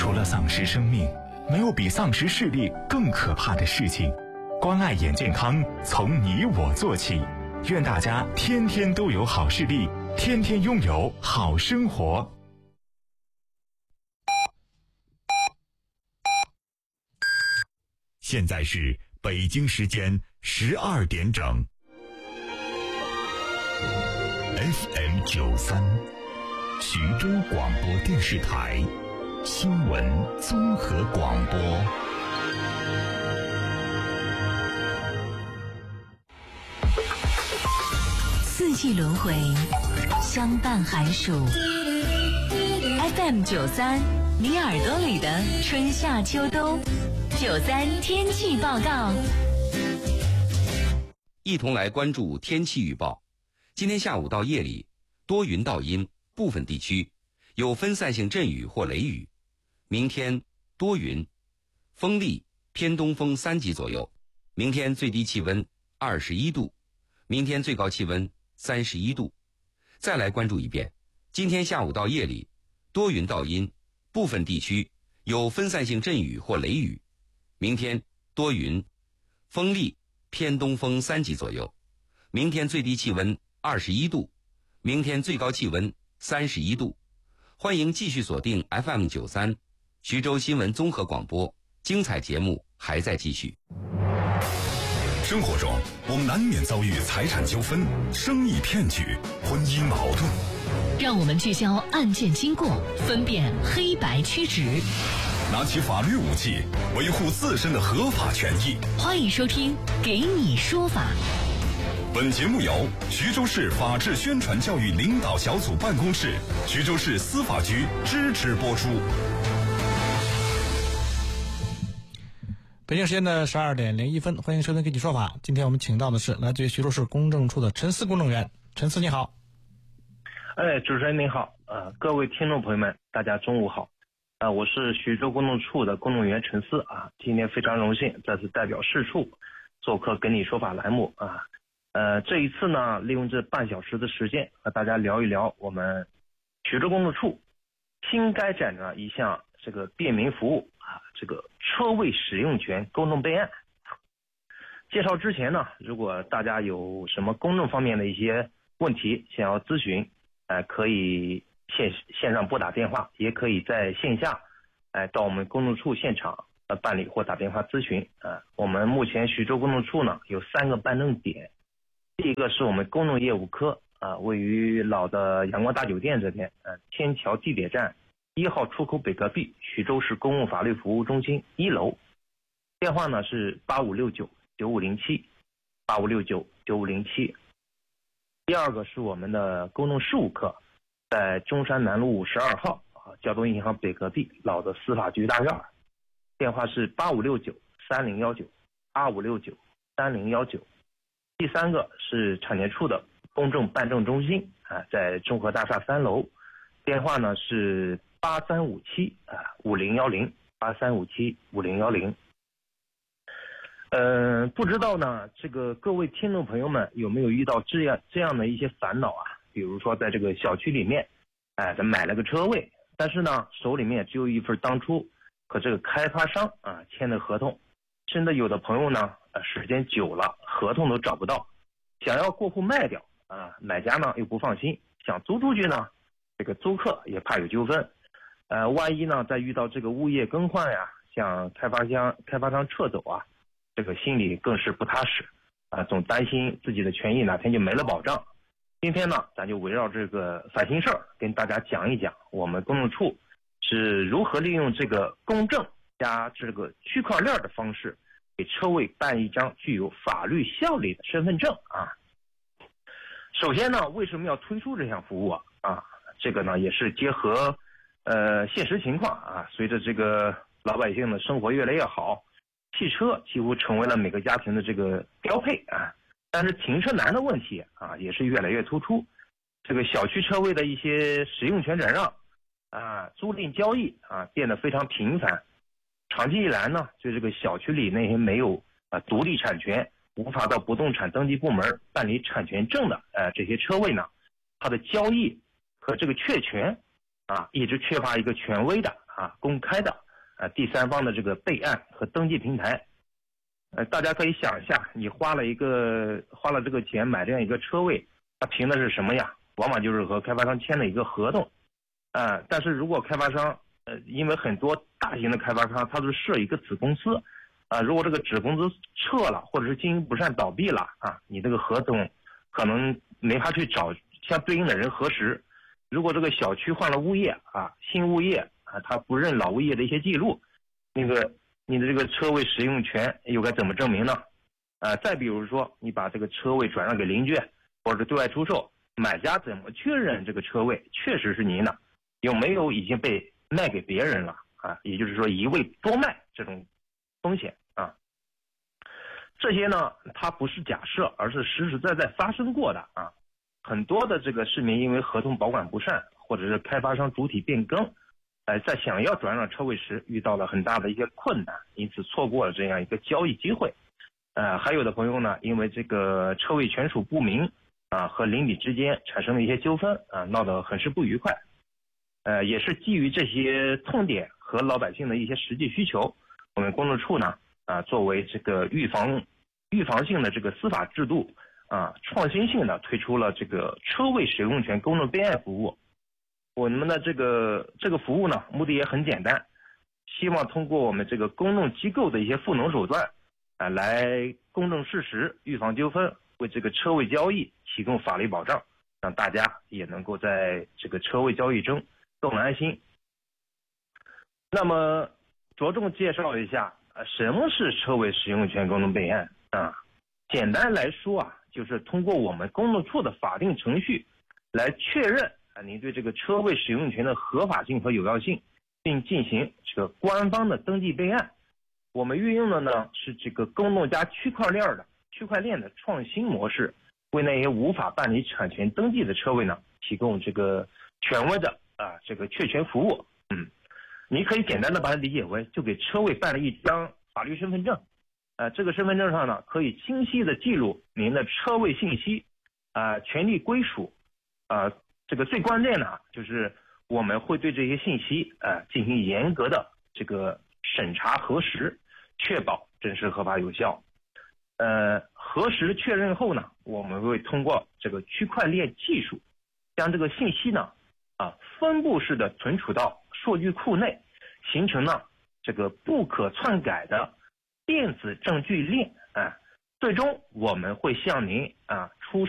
除了丧失生命，没有比丧失视力更可怕的事情。关爱眼健康，从你我做起。愿大家天天都有好视力，天天拥有好生活。现在是北京时间12点整。FM 93，徐州广播电视台新闻综合广播。 四季轮回，相伴寒暑。FM 93，你耳朵里的春夏秋冬。93天气报告， 一同来关注天气预报。今天下午到夜里，多云到阴，部分地区有分散性阵雨或雷雨。明天多云，风力偏东风3级左右。明天最低气温21度，明天最高气温31度。再来关注一遍，今天下午到夜里，多云到阴，部分地区有分散性阵雨或雷雨。明天多云，风力偏东风3级左右。明天最低气温21度，明天最高气温31度。欢迎继续锁定 FM 93徐州新闻综合广播，精彩节目还在继续。 生活中，我们难免遭遇财产纠纷、生意骗局、婚姻矛盾。 让我们聚焦案件经过，分辨黑白曲直， 拿起法律武器，维护自身的合法权益。 欢迎收听《给你说法》。 本节目由徐州市法治宣传教育领导小组办公室、徐州市司法局支持播出。 北京时间的12点01分，欢迎收听《给你说法》。今天我们请到的是来自于徐州市公证处的陈思公证员。陈思你好。 主持人您好，各位听众朋友们，大家中午好。我是徐州公证处的公证员陈思啊，今天非常荣幸再次代表市处做客《给你说法》栏目啊。这一次呢，利用这半小时的时间和大家聊一聊我们徐州公证处新开展的一项这个便民服务啊，这个车位使用权公证备案。介绍之前呢，如果大家有什么公证方面的一些问题想要咨询，可以线上拨打电话，也可以在线下到我们公证处现场办理或打电话咨询。我们目前徐州公证处呢有3个办证点。第一个是我们公证业务科位于老的阳光大酒店这边，天桥地铁站1号出口北隔壁，徐州市公共法律服务中心1楼。电话呢是85699507 85699507。第二个是我们的公证事务科，在中山南路52号交通银行北隔壁老的司法局大院，电话是85693019 85693019。第三个是产检处的公证办证中心在中和大厦3楼，电话呢是8357 5010 8357 5010。不知道呢，这个各位听众朋友们有没有遇到这样的一些烦恼啊？比如说在这个小区里面，咱买了个车位，但是呢手里面只有一份当初和这个开发商签的合同，甚至有的朋友呢时间久了合同都找不到，想要过户卖掉买家呢又不放心，想租出去呢，这个租客也怕有纠纷，万一呢再遇到这个物业更换呀，向开发商撤走啊，这个心里更是不踏实总担心自己的权益哪天就没了保障。今天呢咱就围绕这个烦心事儿跟大家讲一讲，我们公证处是如何利用这个公证加这个区块链的方式，给车位办一张具有法律效力的身份证啊。首先呢，为什么要推出这项服务这个呢也是结合现实情况随着这个老百姓的生活越来越好，汽车几乎成为了每个家庭的这个标配但是停车难的问题也是越来越突出。这个小区车位的一些使用权转让租赁交易变得非常频繁。长期以来呢，就这个小区里那些没有独立产权，无法到不动产登记部门办理产权证的这些车位呢，它的交易和这个确权一直缺乏一个权威的公开的第三方的这个备案和登记平台。大家可以想一下，你花了这个钱买这样一个车位，它凭的是什么呀？往往就是和开发商签的一个合同。但是如果开发商因为很多大型的开发商他都设一个子公司如果这个子公司撤了或者是经营不善倒闭了你这个合同可能没法去找相对应的人核实。如果这个小区换了物业新物业他不认老物业的一些记录，你的这个车位使用权又该怎么证明呢？再比如说你把这个车位转让给邻居或者对外出售，买家怎么确认这个车位确实是您的，有没有已经被卖给别人了也就是说一位多卖这种风险这些呢它不是假设，而是实实在在发生过的很多的这个市民因为合同保管不善，或者是开发商主体变更在想要转让车位时遇到了很大的一些困难，因此错过了这样一个交易机会。还有的朋友呢因为这个车位权属不明和邻里之间产生了一些纠纷闹得很是不愉快。也是基于这些痛点和老百姓的一些实际需求，我们公证处呢作为这个预防性的这个司法制度创新性的推出了这个车位使用权公证备案服务。我们的这个服务呢目的也很简单，希望通过我们这个公证机构的一些赋能手段来公证事实，预防纠纷，为这个车位交易提供法律保障，让大家也能够在这个车位交易中更安心。那么着重介绍一下什么是车位使用权公证备案简单来说就是通过我们公证处的法定程序来确认您对这个车位使用权的合法性和有效性，并进行这个官方的登记备案。我们运用的呢是这个公证加区块链的创新模式，为那些无法办理产权登记的车位呢提供这个权威的这个确权服务。你可以简单的把它理解为就给车位办了一张法律身份证。这个身份证上呢可以清晰的记录您的车位信息权利归属这个最关键的就是我们会对这些信息进行严格的这个审查核实，确保真实合法有效。核实确认后呢，我们会通过这个区块链技术将这个信息呢分布式的存储到数据库内，形成了这个不可篡改的电子证据链最终我们会向您出